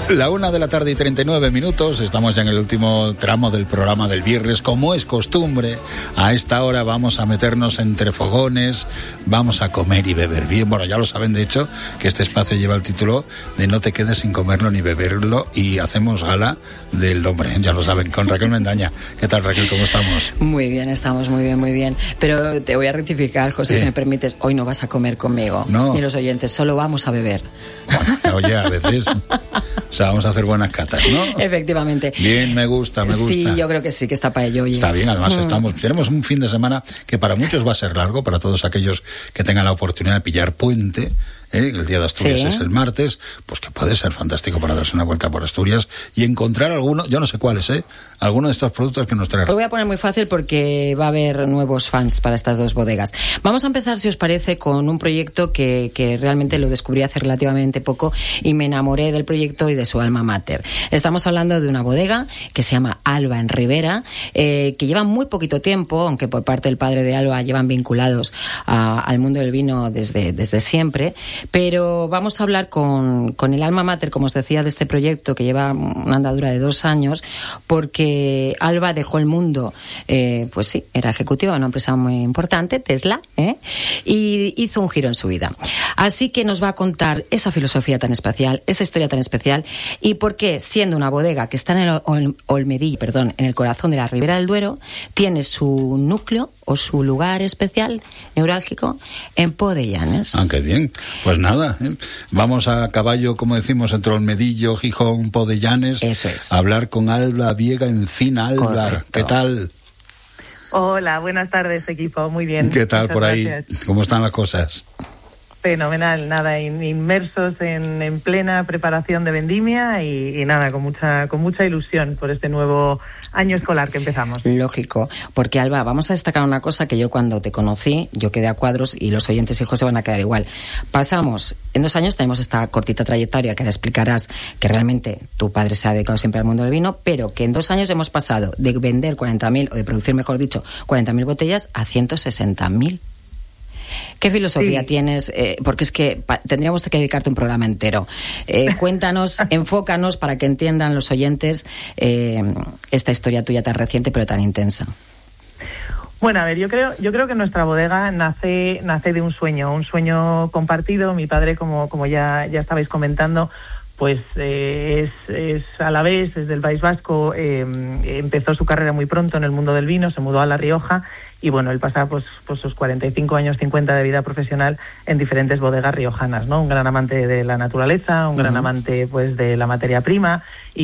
La 1:39 p.m, estamos ya en el último tramo del programa del viernes. Como es costumbre, a esta hora vamos a meternos entre fogones, vamos a comer y beber bien. Bueno, ya lo saben, de hecho, que este espacio lleva el título de No te quedes sin comerlo ni beberlo, y hacemos gala del nombre, ya lo saben, con Raquel Mendaña. ¿Qué tal, Raquel? ¿Cómo estamos? Muy bien, estamos muy bien. Pero te voy a rectificar, José, si me permites. Hoy no vas a comer conmigo, no, ni los oyentes, solo vamos a beber. Bueno, oye, a veces... O sea, vamos a hacer buenas catas, ¿no? Efectivamente. Bien, me gusta. Sí, yo creo que sí, que está para ello. Oye. Está bien, además tenemos un fin de semana que para muchos va a ser largo, para todos aquellos que tengan la oportunidad de pillar puente. El Día de Asturias es el martes, pues que puede ser fantástico para darse una vuelta por Asturias y encontrar alguno, yo no sé cuáles, alguno de estos productos que nos traen. Lo voy a poner muy fácil porque va a haber nuevos fans para estas dos bodegas. Vamos a empezar, si os parece, con un proyecto que realmente lo descubrí hace relativamente poco y me enamoré del proyecto y de su alma mater. Estamos hablando de una bodega que se llama Alba en Ribera, que lleva muy poquito tiempo, aunque por parte del padre de Alba llevan vinculados al mundo del vino desde siempre. Pero vamos a hablar con el alma mater, como os decía, de este proyecto que lleva una andadura de 2 años, porque Alba dejó el mundo, pues sí, era ejecutivo de una empresa muy importante, Tesla, y hizo un giro en su vida. Así que nos va a contar esa filosofía tan especial, esa historia tan especial, y por qué, siendo una bodega que está en el Olmedí, en el corazón de la Ribera del Duero, tiene su núcleo o su lugar especial, neurálgico, en Po de Llanes. Ah, qué bien. Pues nada, vamos a caballo, como decimos, entre Olmedillo, Gijón, Po de Llanes. Eso es. A hablar con Alba Biega Encina. Alba, correcto. ¿Qué tal? Hola, buenas tardes, equipo. Muy bien. ¿Qué tal muchas por ahí? Gracias. ¿Cómo están las cosas? Fenomenal, nada, inmersos en plena preparación de vendimia y nada, con mucha ilusión por este nuevo año escolar que empezamos. Lógico, porque Alba, vamos a destacar una cosa que yo cuando te conocí, yo quedé a cuadros y los oyentes hijos se van a quedar igual. Pasamos, en 2 años tenemos esta cortita trayectoria que ahora explicarás que realmente tu padre se ha dedicado siempre al mundo del vino, pero que en 2 años hemos pasado de vender 40.000, o de producir, mejor dicho, 40.000 botellas a 160.000. ¿Qué filosofía tienes? Porque es que tendríamos que dedicarte un programa entero. Cuéntanos, enfócanos para que entiendan los oyentes esta historia tuya tan reciente pero tan intensa. Bueno, a ver, yo creo que nuestra bodega nace de un sueño compartido. Mi padre, como ya estabais comentando, pues es alavés, es del País Vasco, empezó su carrera muy pronto en el mundo del vino, se mudó a La Rioja y bueno, él pasa pues sus 45 años, 50 de vida profesional en diferentes bodegas riojanas, ¿no? Un gran amante de la naturaleza, un gran amante pues de la materia prima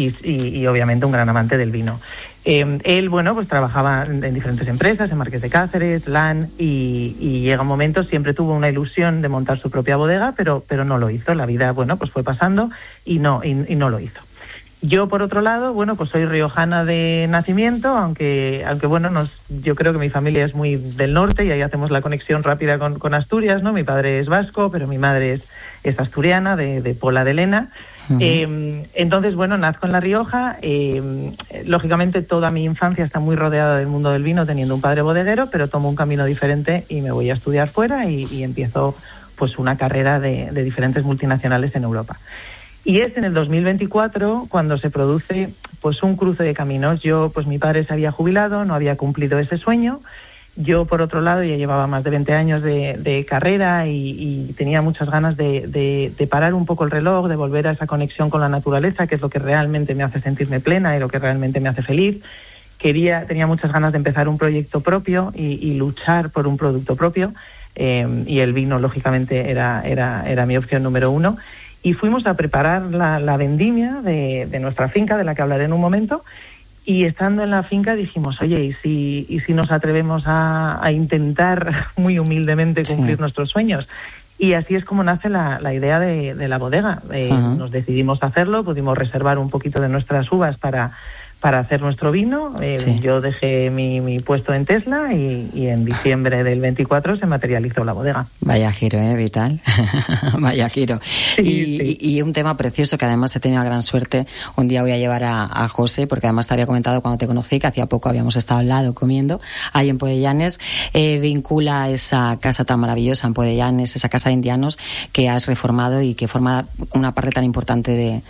y obviamente un gran amante del vino. Él, bueno, pues trabajaba en diferentes empresas, en Marqués de Cáceres, LAN, y llega un momento, siempre tuvo una ilusión de montar su propia bodega, pero no lo hizo. La vida, bueno, pues fue pasando y no lo hizo. Yo, por otro lado, bueno, pues soy riojana de nacimiento, aunque bueno, yo creo que mi familia es muy del norte y ahí hacemos la conexión rápida con Asturias, ¿no? Mi padre es vasco, pero mi madre es asturiana, de Pola de Lena. Entonces, bueno, nazco en La Rioja. Lógicamente, toda mi infancia está muy rodeada del mundo del vino, teniendo un padre bodeguero, pero tomo un camino diferente y me voy a estudiar fuera y empiezo pues una carrera de diferentes multinacionales en Europa. Y es en el 2024 cuando se produce pues un cruce de caminos. Pues mi padre se había jubilado, no había cumplido ese sueño. Yo, por otro lado, ya llevaba más de 20 años de carrera y tenía muchas ganas de parar un poco el reloj, de volver a esa conexión con la naturaleza, que es lo que realmente me hace sentirme plena y lo que realmente me hace feliz. Tenía muchas ganas de empezar un proyecto propio y luchar por un producto propio, y el vino, lógicamente, era mi opción número 1. Y fuimos a preparar la vendimia de nuestra finca, de la que hablaré en un momento. Y estando en la finca dijimos, oye, ¿y si nos atrevemos a intentar muy humildemente cumplir nuestros sueños? Y así es como nace la idea de la bodega. Nos decidimos hacerlo, pudimos reservar un poquito de nuestras uvas para para hacer nuestro vino. Yo dejé mi puesto en Tesla y en diciembre del 24 se materializó la bodega. Vaya giro, Vital. Vaya giro. Sí. Y un tema precioso que además he tenido gran suerte. Un día voy a llevar a José, porque además te había comentado cuando te conocí que hacía poco habíamos estado al lado comiendo ahí en Podellanes. Vincula esa casa tan maravillosa en Podellanes, esa casa de indianos que has reformado y que forma una parte tan importante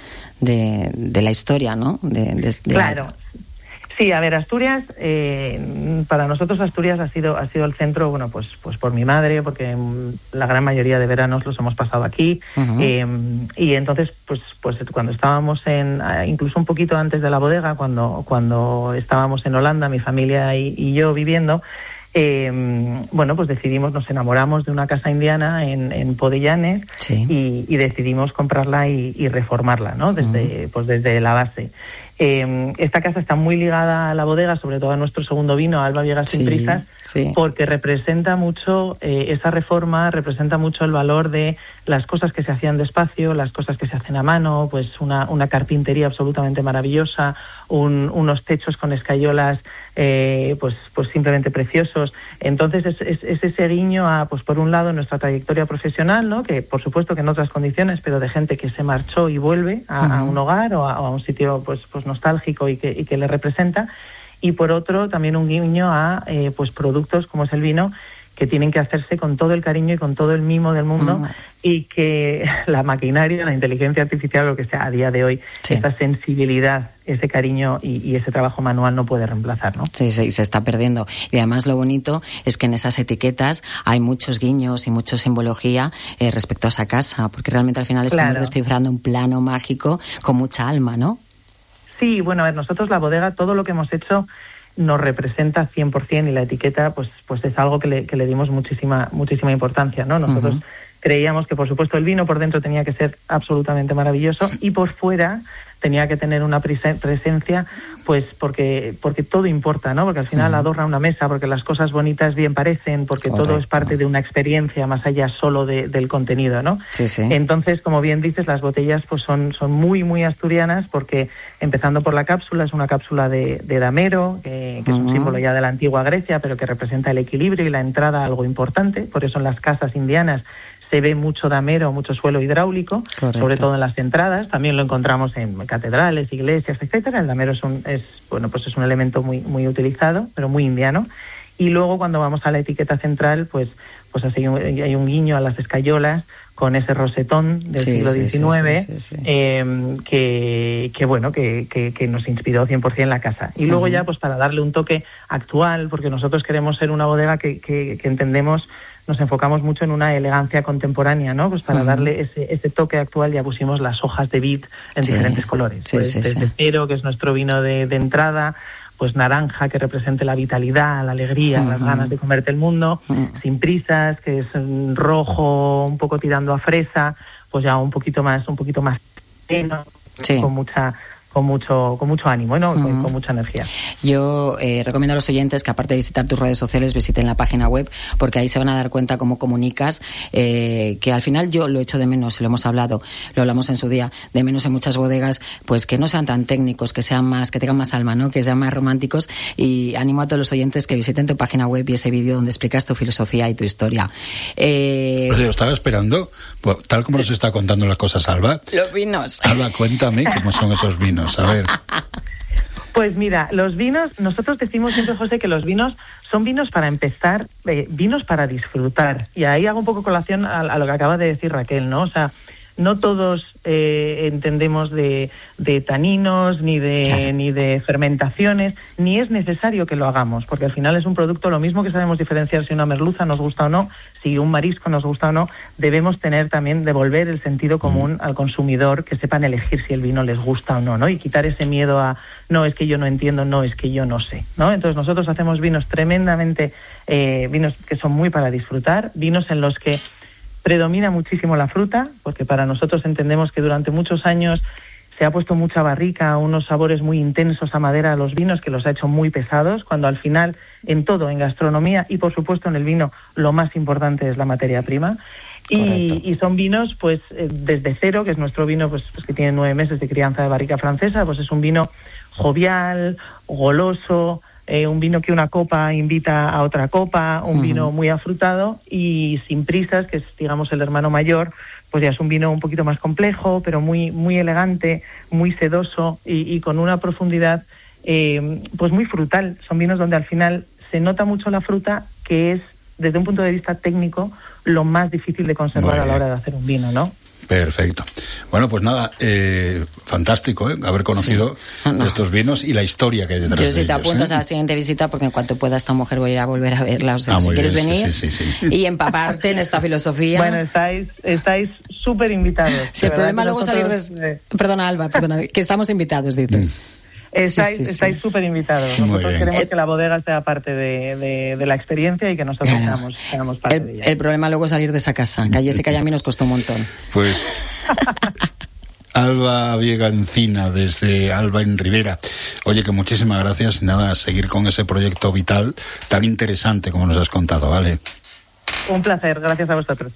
de la historia, ¿no? Claro. Sí, a ver, Asturias, para nosotros Asturias ha sido el centro, bueno, pues por mi madre, porque la gran mayoría de veranos los hemos pasado aquí. Uh-huh. Y entonces, pues cuando estábamos incluso un poquito antes de la bodega, cuando estábamos en Holanda, mi familia y yo viviendo, bueno, pues nos enamoramos de una casa indiana en Podellanes. Sí. y decidimos comprarla y reformarla, ¿no? Desde la base. Esta casa está muy ligada a la bodega, sobre todo a nuestro segundo vino, a Alba Viegas sin Prisas, porque representa mucho, esa reforma representa mucho el valor de las cosas que se hacían despacio, las cosas que se hacen a mano, pues una carpintería absolutamente maravillosa, unos techos con escayolas pues simplemente preciosos. Entonces es ese guiño a, pues por un lado, nuestra trayectoria profesional, ¿no? Que por supuesto que en otras condiciones, pero de gente que se marchó y vuelve a un hogar o a un sitio pues nostálgico y que le representa, y por otro también un guiño a pues productos como es el vino, que tienen que hacerse con todo el cariño y con todo el mimo del mundo, y que la maquinaria, la inteligencia artificial, lo que sea, a día de hoy, esa sensibilidad, ese cariño y ese trabajo manual no puede reemplazar, ¿no? Sí, se está perdiendo. Y además lo bonito es que en esas etiquetas hay muchos guiños y mucha simbología respecto a esa casa, porque realmente al final es como descifrando un plano mágico con mucha alma, ¿no? Sí, bueno, a ver, nosotros la bodega, todo lo que hemos hecho nos representa 100%, y la etiqueta pues es algo que le dimos muchísima importancia, ¿no? Nosotros creíamos que, por supuesto, el vino por dentro tenía que ser absolutamente maravilloso y por fuera tenía que tener una presencia, pues porque todo importa, ¿no? Porque al final adorna una mesa, porque las cosas bonitas bien parecen, porque todo es parte de una experiencia más allá solo del contenido, ¿no? Sí. Entonces, como bien dices, las botellas pues son muy, muy asturianas, porque empezando por la cápsula, es una cápsula de damero, que es un símbolo ya de la antigua Grecia, pero que representa el equilibrio y la entrada a algo importante. Por eso en las casas indianas se ve mucho damero, mucho suelo hidráulico, sobre todo en las entradas. También lo encontramos en catedrales, iglesias, etcétera. El damero es un elemento muy, muy utilizado, pero muy indiano. Y luego, cuando vamos a la etiqueta central, pues así hay un guiño a las escayolas con ese rosetón del siglo XIX, que nos inspiró 100% la casa. Y luego ya, pues para darle un toque actual, porque nosotros queremos ser una bodega que entendemos, nos enfocamos mucho en una elegancia contemporánea, ¿no? Pues para darle ese toque actual ya pusimos las hojas de vid en diferentes colores. Desde cero, que es nuestro vino de entrada, pues naranja, que represente la vitalidad, la alegría, las ganas de comerte el mundo, sin prisas, que es rojo, un poco tirando a fresa, pues ya un poquito más lleno, con mucho ánimo, ¿no? Con mucha energía. Yo recomiendo a los oyentes que, aparte de visitar tus redes sociales, visiten la página web, porque ahí se van a dar cuenta cómo comunicas, que al final yo lo echo de menos, lo hemos hablado, lo hablamos en su día, de menos en muchas bodegas, pues que no sean tan técnicos, que tengan más alma, ¿no? Que sean más románticos, y animo a todos los oyentes que visiten tu página web y ese vídeo donde explicas tu filosofía y tu historia. Pues yo estaba esperando, pues, tal como nos está contando las cosas Alba. Los vinos. Alba, cuéntame cómo son esos vinos. A ver. Pues mira, los vinos, nosotros decimos siempre, José, que los vinos son vinos para empezar, vinos para disfrutar. Y ahí hago un poco colación a lo que acaba de decir Raquel, ¿no? O sea, no todos entendemos de taninos, ni de fermentaciones, ni es necesario que lo hagamos, porque al final es un producto, lo mismo que sabemos diferenciar si una merluza nos gusta o no, si un marisco nos gusta o no, debemos devolver el sentido común al consumidor, que sepan elegir si el vino les gusta o no, ¿no? Y quitar ese miedo a, no, es que yo no entiendo, no, es que yo no sé, ¿no? Entonces nosotros hacemos vinos tremendamente, vinos que son muy para disfrutar, vinos en los que predomina muchísimo la fruta, porque para nosotros entendemos que durante muchos años se ha puesto mucha barrica, unos sabores muy intensos a madera a los vinos, que los ha hecho muy pesados, cuando al final, en todo, en gastronomía y por supuesto en el vino, lo más importante es la materia prima. Y son vinos, pues, desde cero, que es nuestro vino, pues que tiene 9 meses de crianza de barrica francesa, pues es un vino jovial, goloso, un vino que una copa invita a otra copa, un vino muy afrutado y sin prisas, que es, digamos, el hermano mayor, pues ya es un vino un poquito más complejo, pero muy, muy elegante, muy sedoso y con una profundidad, pues muy frutal. Son vinos donde al final se nota mucho la fruta, que es, desde un punto de vista técnico, lo más difícil de conservar a la hora de hacer un vino, ¿no? Perfecto. Bueno, pues nada, fantástico, haber conocido estos vinos y la historia que hay detrás de ellos. Yo si te apuntas a la siguiente visita, porque en cuanto pueda esta mujer voy a ir a volver a verla, o sea, si quieres venir sí. y empaparte en esta filosofía. Bueno, estáis súper invitados. Si el problema luego salir Perdona, Alba, que estamos invitados, dices. Estáis súper invitados. Nosotros queremos que la bodega sea parte de la experiencia y que nosotros seamos parte de ella. El problema luego es salir de esa casa, que a Jessica y a mí nos costó un montón. Pues Alba Viega Encina, desde Alba en Ribera. Oye, que muchísimas gracias. Nada, seguir con ese proyecto vital tan interesante como nos has contado, ¿vale? Un placer, gracias a vosotros.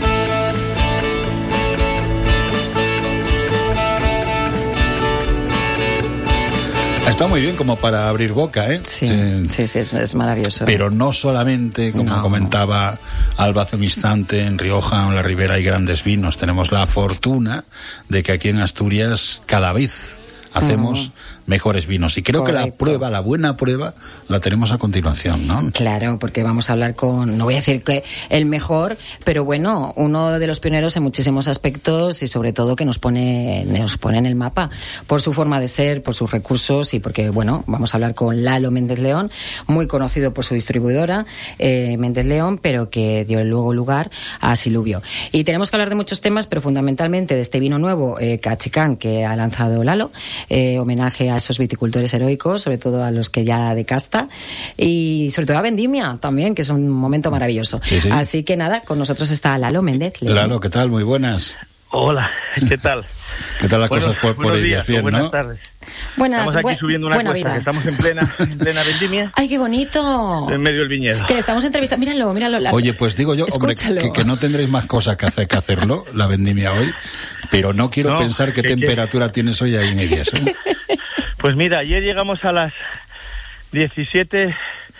Está muy bien como para abrir boca, ¿eh? Sí, es maravilloso. Pero no solamente, como comentaba Alba hace un instante, en Rioja o en la Ribera hay grandes vinos. Tenemos la fortuna de que aquí en Asturias cada vez hacemos mejores vinos. Y creo que la buena prueba, la tenemos a continuación, ¿no? Claro, porque vamos a hablar no voy a decir que el mejor, pero bueno, uno de los pioneros en muchísimos aspectos y sobre todo que nos pone en el mapa por su forma de ser, por sus recursos y porque, bueno, vamos a hablar con Lalo Méndez León, muy conocido por su distribuidora, Méndez León, pero que dio luego lugar a Siluvio. Y tenemos que hablar de muchos temas, pero fundamentalmente de este vino nuevo, Cachicán, que ha lanzado Lalo, homenaje a esos viticultores heroicos, sobre todo a los que ya de casta, y sobre todo a Vendimia también, que es un momento maravilloso. Sí. Así que nada, con nosotros está Lalo Méndez León. Lalo, ¿qué tal? Muy buenas. Hola, ¿qué tal? ¿Qué tal las cosas por ellas? Bien, buenas ¿no? tardes. Buenas, estamos aquí subiendo una cuesta, vida. Que estamos en plena vendimia. ¡Ay, qué bonito! En medio del viñedo. Que le estamos entrevistando. Míralo. Oye, pues digo yo, escúchalo. Hombre, que no tendréis más cosas que hacerlo, la vendimia hoy, pero no quiero pensar qué temperatura tienes hoy ahí en ellas, ¿eh? Pues mira, ayer llegamos a las 17:11,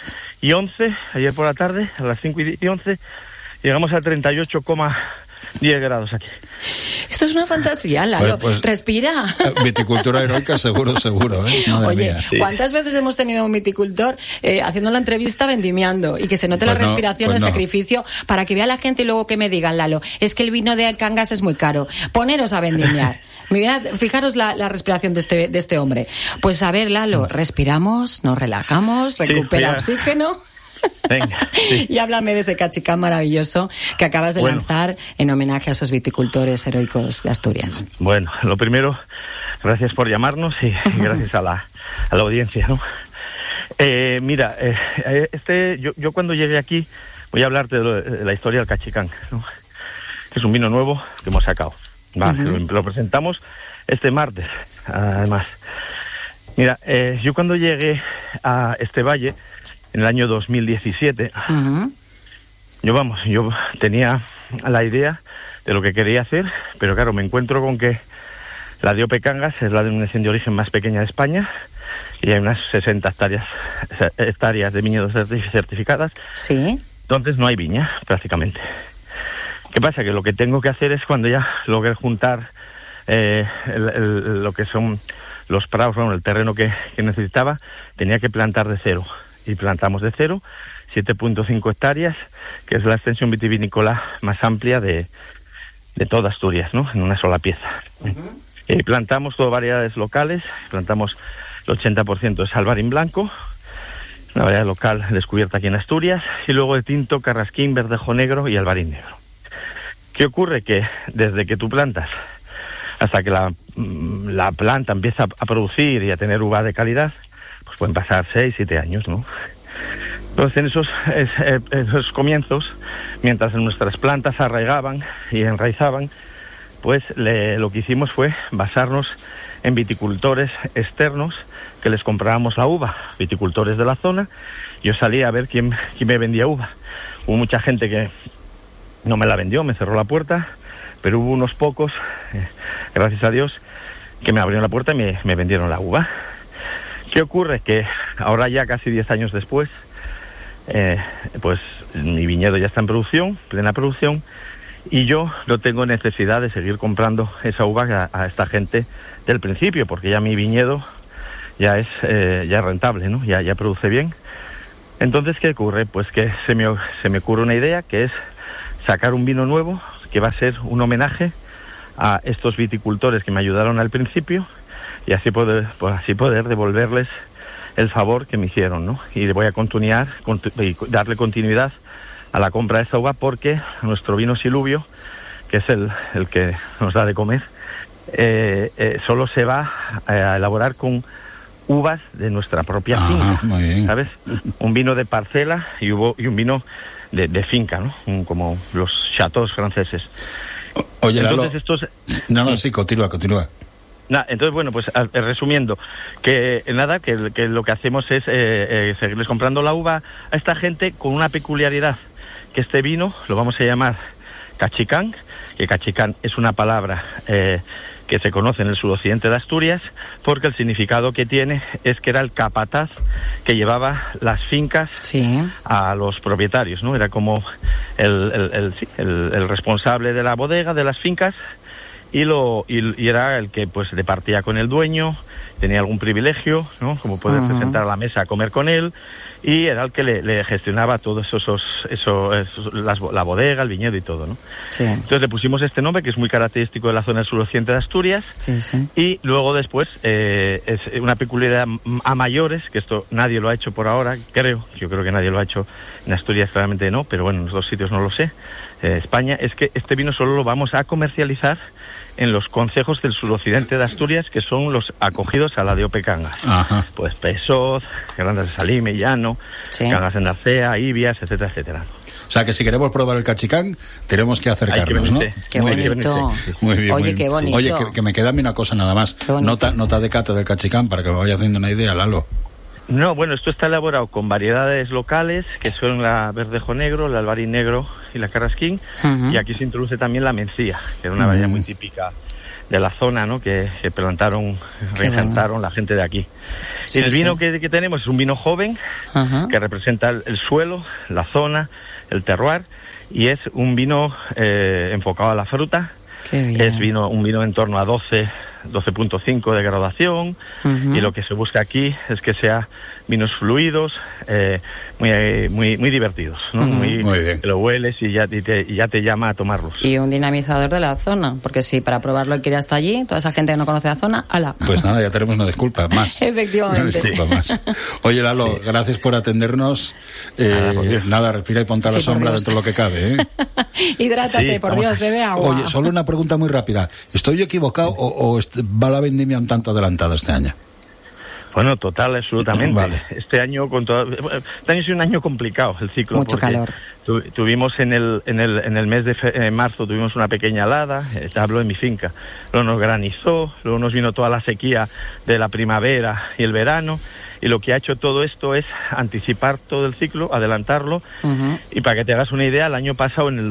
ayer por la tarde, a las 5:11, llegamos a 38,10 grados aquí. Esto es una fantasía, Lalo. Bueno, pues, respira. Viticultura heroica, seguro, ¿eh? Madre Oye, mía. ¿cuántas veces hemos tenido un viticultor haciendo la entrevista vendimiando y que se note la respiración, el sacrificio, para que vea la gente y luego que me digan, Lalo, es que el vino de Cangas es muy caro, poneros a vendimiar. Fijaros la respiración de este hombre. Pues a ver, Lalo, respiramos, nos relajamos, recupera oxígeno. Venga, sí. Y háblame de ese Cachicán maravilloso que acabas de lanzar en homenaje a esos viticultores heroicos de Asturias. Bueno, lo primero, gracias por llamarnos y gracias a la audiencia, ¿no? Mira, yo cuando llegué aquí voy a hablarte de la historia del Cachicán, ¿no? Que es un vino nuevo que hemos sacado. Lo presentamos este martes, además. Mira, yo cuando llegué a este valle en el año 2017, yo tenía la idea de lo que quería hacer, pero claro, me encuentro con que la de Cangas es la denominación de origen más pequeña de España y hay unas 60 hectáreas de viñedos certificadas. Sí. Entonces no hay viña, prácticamente. ¿Qué pasa? Que lo que tengo que hacer es, cuando ya logré juntar lo que son los prados, el terreno que necesitaba, tenía que plantar de cero. Y plantamos de cero 7.5 hectáreas, que es la extensión vitivinícola más amplia de toda Asturias, ¿no? En una sola pieza. Y plantamos todas variedades locales, plantamos el 80% de Salvarín blanco, una variedad local descubierta aquí en Asturias, y luego de tinto, carrasquín, verdejo negro y albarín negro. ¿Qué ocurre? Que desde que tú plantas hasta que la planta empieza a producir y a tener uva de calidad, pues pueden pasar 6-7 años, ¿no? Entonces, en esos comienzos, mientras nuestras plantas arraigaban y enraizaban, pues lo que hicimos fue basarnos en viticultores externos que les comprábamos la uva, viticultores de la zona. Yo salía a ver quién me vendía uva. Hubo mucha gente que no me la vendió, me cerró la puerta, pero hubo unos pocos, gracias a Dios, que me abrieron la puerta y me vendieron la uva. ¿Qué ocurre? Que ahora ya casi 10 años después, pues mi viñedo ya está en producción, plena producción, y yo no tengo necesidad de seguir comprando esa uva a esta gente del principio, porque ya mi viñedo ya es rentable, ¿no? Ya produce bien. Entonces, ¿qué ocurre? Pues que se me ocurre una idea, que es sacar un vino nuevo, que va a ser un homenaje a estos viticultores que me ayudaron al principio, y así poder devolverles el favor que me hicieron, ¿no? Y voy a continuar y darle continuidad a la compra de esta uva, porque nuestro vino Siluvio, que es el que nos da de comer, solo se va a elaborar con uvas de nuestra propia finca, muy bien. ¿Sabes? Un vino de parcela y un vino de finca, ¿no? Como los chateaux franceses. Oye, entonces Lalo, sí, continúa. Entonces, bueno, pues resumiendo, que lo que hacemos es seguirles comprando la uva a esta gente con una peculiaridad, que este vino lo vamos a llamar Cachicán, que Cachicán es una palabra que se conoce en el suroccidente de Asturias, porque el significado que tiene es que era el capataz que llevaba las fincas a los propietarios, ¿no? Era como el responsable de la bodega, de las fincas, y era el que pues departía con el dueño, tenía algún privilegio, ¿no? Como poder sentar a la mesa a comer con él, y era el que le gestionaba todo la bodega, el viñedo y todo, ¿no? Sí. Entonces le pusimos este nombre, que es muy característico de la zona del suroccidente de Asturias, y luego después es una peculiaridad a mayores, que esto nadie lo ha hecho por ahora, yo creo que nadie lo ha hecho en Asturias, claramente no, pero bueno, en los dos sitios no lo sé, España, es que este vino solo lo vamos a comercializar en los concejos del suroccidente de Asturias, que son los acogidos a la DOP Cangas. Ajá. Pues Pesoz, Grandas de Salime, Llano, Cangas de Narcea, Ibias, etcétera, etcétera. O sea, que si queremos probar el Cachicán, tenemos que acercarnos, ¿no? Qué bonito. Muy bien. Oye, qué bonito. Oye, que me queda a mí una cosa nada más. Nota de cata del Cachicán, para que me vaya haciendo una idea, Lalo. No, bueno, esto está elaborado con variedades locales, que son la Verdejo Negro, el Albarín Negro y la Carrasquín, y aquí se introduce también la Mencía, que es una variedad muy típica de la zona, ¿no? Que plantaron, regentaron la gente de aquí. Y el vino que tenemos es un vino joven, que representa el suelo, la zona, el terroir, y es un vino enfocado a la fruta. Es un vino en torno a 12.5 de graduación, y lo que se busca aquí es que sea vinos fluidos, muy divertidos, ¿no? Muy bien. Lo hueles y ya te llama a tomarlos. Y un dinamizador de la zona, porque si para probarlo hay que ir hasta allí, toda esa gente que no conoce la zona, ¡hala! Pues nada, ya tenemos una disculpa más. Efectivamente. Una disculpa más. Oye, Lalo, gracias por atendernos. Nada, respira y ponte a la sombra dentro de lo que cabe, ¿eh? Hidrátate, por Dios, bebe agua. Oye, solo una pregunta muy rápida. ¿Estoy yo equivocado o va la vendimia un tanto adelantada este año? Bueno, total, absolutamente. Vale. Este año ha sido un año complicado, el ciclo. Mucho calor. Tuvimos en el mes de marzo tuvimos una pequeña helada, hablo de mi finca. Luego nos granizó, luego nos vino toda la sequía de la primavera y el verano. Y lo que ha hecho todo esto es anticipar todo el ciclo, adelantarlo. Y para que te hagas una idea, el año pasado, en el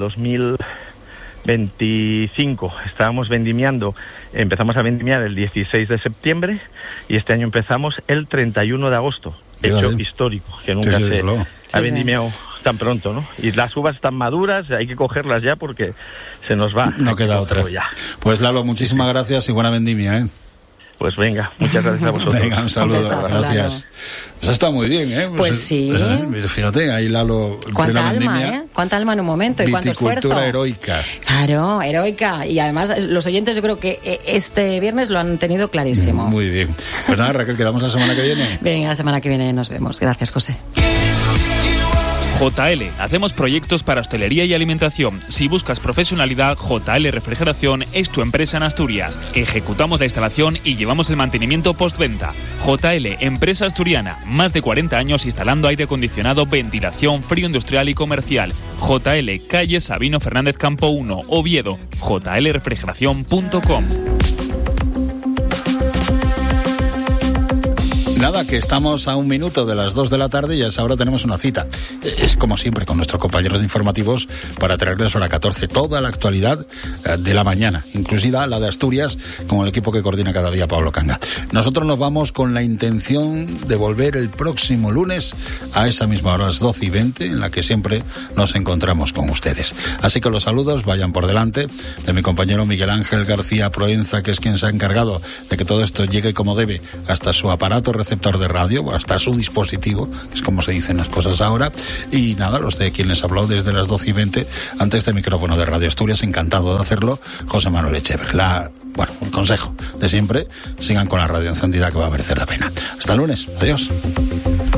2025, empezamos a vendimiar el 16 de septiembre, y este año empezamos el 31 de agosto. Hecho histórico, que nunca se ha vendimiado tan pronto, ¿no? Y las uvas están maduras, hay que cogerlas ya porque se nos va. No queda otra. Pues Lalo, muchísimas gracias y buena vendimia, ¿eh? Pues venga, muchas gracias a vosotros. Venga, un saludo, gracias. Pues está muy bien, ¿eh? Pues sí. Fíjate, ahí Lalo... Cuánta alma, ¿eh? Cuánta alma en un momento y cuánto esfuerzo. Viticultura heroica. Claro, heroica. Y además los oyentes yo creo que este viernes lo han tenido clarísimo. Muy bien. Pues nada, Raquel, ¿quedamos la semana que viene? Venga, la semana que viene nos vemos. Gracias, José. JL, hacemos proyectos para hostelería y alimentación. Si buscas profesionalidad, JL Refrigeración es tu empresa en Asturias. Ejecutamos la instalación y llevamos el mantenimiento postventa. JL, empresa asturiana, más de 40 años instalando aire acondicionado, ventilación, frío industrial y comercial. JL, calle Sabino Fernández Campo 1, Oviedo. jlrefrigeración.com. Nada, que estamos a 1 minuto de las 2 de la tarde y a esa hora tenemos una cita. es como siempre con nuestros compañeros de informativos para traerles hora 14 toda la actualidad de la mañana, inclusive la de Asturias, con el equipo que coordina cada día Pablo Canga. Nosotros nos vamos con la intención de volver el próximo lunes a esa misma hora, las 12:20, en la que siempre nos encontramos con ustedes. Así que los saludos vayan por delante de mi compañero Miguel Ángel García Proenza, que es quien se ha encargado de que todo esto llegue como debe hasta su aparato receptor de radio, hasta su dispositivo, es como se dicen las cosas ahora. Y nada, los de quien les habló desde las 12:20 ante este micrófono de Radio Asturias, encantado de hacerlo, José Manuel Echever. El consejo de siempre, sigan con la radio encendida, que va a merecer la pena. Hasta el lunes, adiós.